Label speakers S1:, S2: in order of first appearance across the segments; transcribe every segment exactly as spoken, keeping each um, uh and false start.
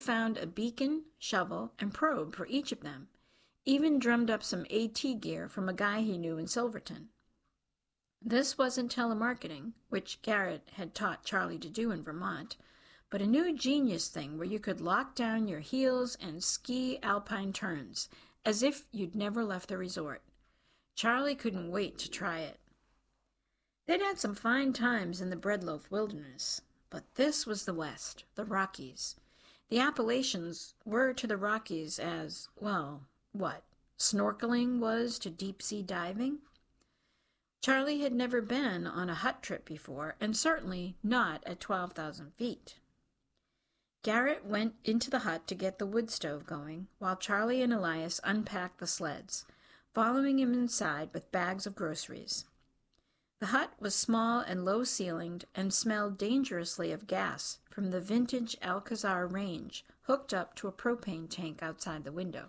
S1: Found a beacon, shovel, and probe for each of them, even drummed up some AT gear from a guy he knew in Silverton. This wasn't telemarketing, which Garrett had taught Charlie to do in Vermont, but a new genius thing where you could lock down your heels and ski alpine turns, as if you'd never left the resort. Charlie couldn't wait to try it. They'd had some fine times in the Breadloaf Wilderness, but this was the West, the Rockies. The Appalachians were to the Rockies as, well, what, snorkeling was to deep-sea diving? Charlie had never been on a hut trip before, and certainly not at twelve thousand feet. Garrett went into the hut to get the wood stove going, while Charlie and Elias unpacked the sleds, following him inside with bags of groceries. The hut was small and low-ceilinged and smelled dangerously of gas from the vintage Alcazar range hooked up to a propane tank outside the window.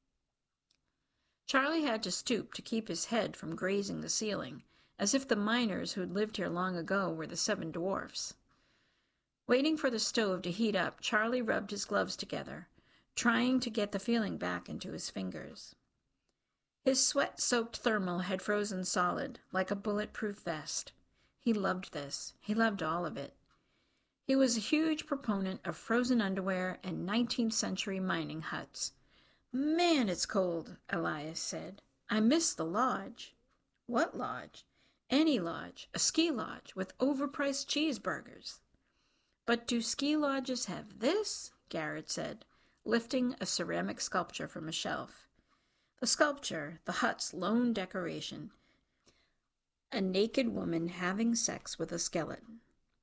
S1: Charlie had to stoop to keep his head from grazing the ceiling, as if the miners who had lived here long ago were the seven dwarfs. Waiting for the stove to heat up, Charlie rubbed his gloves together, trying to get the feeling back into his fingers. His sweat-soaked thermal had frozen solid, like a bulletproof vest. He loved this. He loved all of it. He was a huge proponent of frozen underwear and nineteenth century mining huts. "Man, it's cold," Elias said. "I miss the lodge." "What lodge?" "Any lodge. A ski lodge with overpriced cheeseburgers." "But do ski lodges have this?" Garrett said, lifting a ceramic sculpture from a shelf. The sculpture, the hut's lone decoration, a naked woman having sex with a skeleton.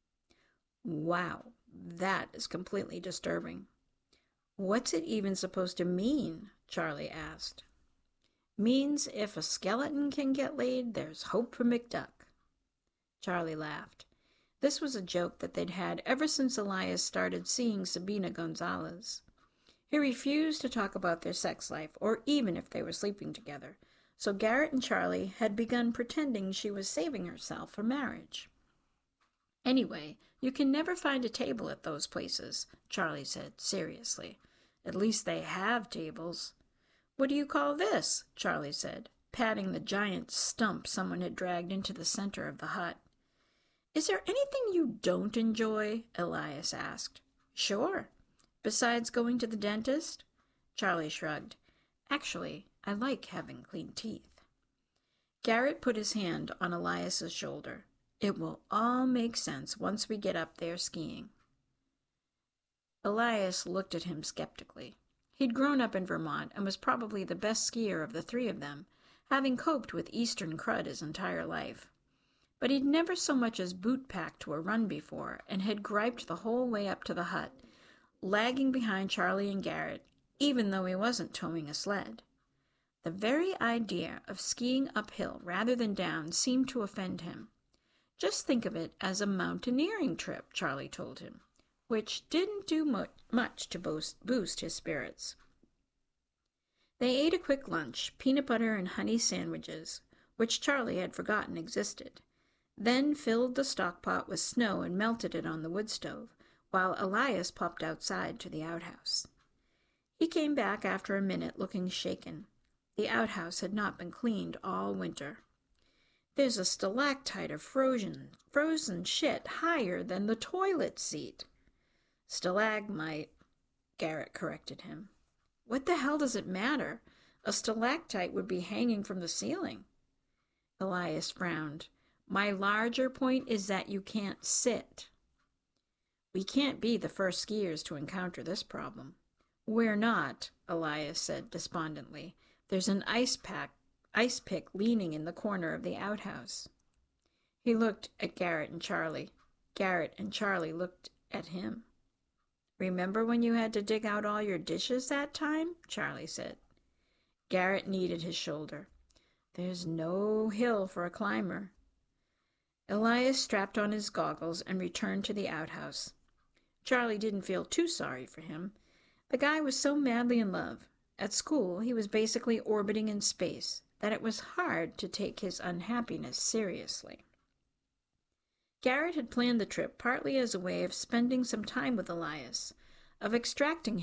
S1: Wow, that is completely disturbing. "What's it even supposed to mean?" Charlie asked. "Means if a skeleton can get laid, there's hope for McDuck." Charlie laughed. This was a joke that they'd had ever since Elias started seeing Sabina Gonzalez. He refused to talk about their sex life, or even if they were sleeping together, so Garrett and Charlie had begun pretending she was saving herself for marriage. "Anyway, you can never find a table at those places," Charlie said seriously. "At least they have tables." "What do you call this?" Charlie said, patting the giant stump someone had dragged into the center of the hut. "Is there anything you don't enjoy?" Elias asked. "Sure. Besides going to the dentist?" Charlie shrugged. "Actually, I like having clean teeth." Garrett put his hand on Elias's shoulder. "It will all make sense once we get up there skiing." Elias looked at him skeptically. He'd grown up in Vermont and was probably the best skier of the three of them, having coped with eastern crud his entire life. But he'd never so much as boot-packed to a run before, and had griped the whole way up to the hut, lagging behind Charlie and Garrett, even though he wasn't towing a sled. The very idea of skiing uphill rather than down seemed to offend him. "Just think of it as a mountaineering trip," Charlie told him, which didn't do mu- much to boost, boost his spirits. They ate a quick lunch, peanut butter and honey sandwiches, which Charlie had forgotten existed, then filled the stockpot with snow and melted it on the wood stove, while Elias popped outside to the outhouse. He came back after a minute looking shaken. The outhouse had not been cleaned all winter. "There's a stalactite of frozen, frozen shit higher than the toilet seat." "Stalagmite," Garrett corrected him. "What the hell does it matter? A stalactite would be hanging from the ceiling." Elias frowned. "My larger point is that you can't sit." "We can't be the first skiers to encounter this problem." "We're not," Elias said despondently. "There's an ice pack, ice pick leaning in the corner of the outhouse." He looked at Garrett and Charlie. Garrett and Charlie looked at him. "Remember when you had to dig out all your dishes that time?" Charlie said. Garrett kneaded his shoulder. "There's no hill for a climber." Elias strapped on his goggles and returned to the outhouse. Charlie didn't feel too sorry for him. The guy was so madly in love. At school, he was basically orbiting in space, that it was hard to take his unhappiness seriously. Garrett had planned the trip partly as a way of spending some time with Elias, of extracting